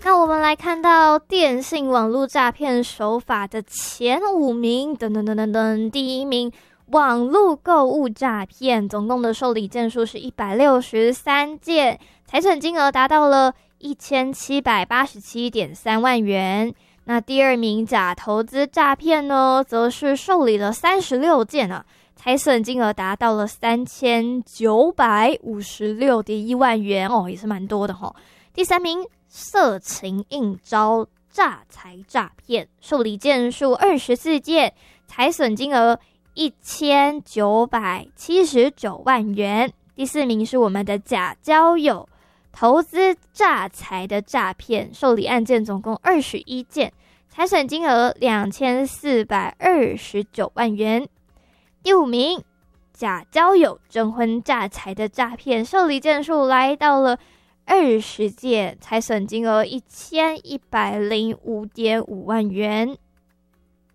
那我们来看到电信网络诈骗手法的前5名，噔噔噔噔噔，第一名网络购物诈骗，总共的受理件数是163件，财产金额达到了1787.3万元。那第二名假投资诈骗呢，则是受理了36件啊，财损金额达到了3956.1万元哦，也是蛮多的哦。第三名色情应招诈财诈骗，受理件数24件，财损金额1979万元。第四名是我们的假交友投资诈财的诈骗，受理案件总共21件，财损金额2429万元。第五名假交友征婚诈财的诈骗，受理件数来到了20件，财损金额1105.5万元。